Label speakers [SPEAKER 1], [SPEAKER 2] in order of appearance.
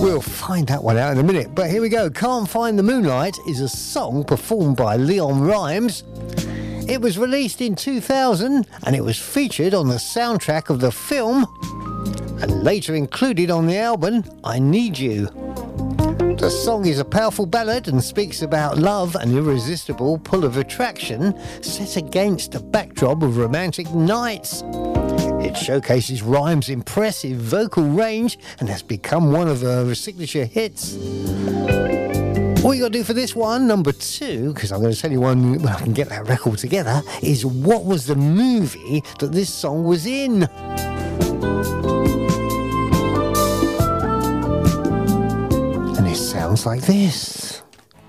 [SPEAKER 1] We'll find that one out in a minute, but here we go. Can't Find the Moonlight is a song performed by Leon Rimes. It was released in 2000 and it was featured on the soundtrack of the film and later included on the album I Need You. The song is a powerful ballad and speaks about love and irresistible pull of attraction set against a backdrop of romantic nights. It showcases Rimes' impressive vocal range and has become one of her signature hits. All you got to do for this one, number 2, because I'm going to tell you one when I can get that record together, is what was the movie that this song was in? And it sounds like this.